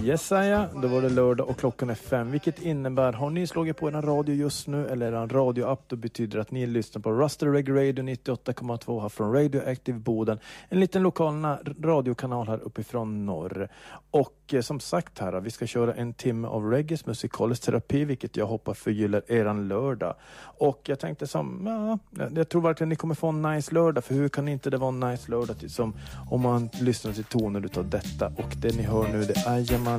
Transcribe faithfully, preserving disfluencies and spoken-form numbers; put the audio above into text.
Jesaja, då var det lördag och klockan är fem, vilket innebär, har ni slagit på en radio just nu eller en radioapp, då betyder det att ni lyssnar på Ruster Reggae Radio nittioåtta komma två här från Radioactive Boden, en liten lokal radiokanal här uppifrån norr. Och eh, som sagt här, vi ska köra en timme av reggaes musikalisk terapi, vilket jag hoppas förgyller eran lördag. Och jag tänkte som, ja, jag tror verkligen ni kommer få en nice lördag, för hur kan inte det vara en nice lördag till, som om man lyssnar till toner utav detta. Och det ni hör nu, det är Jemma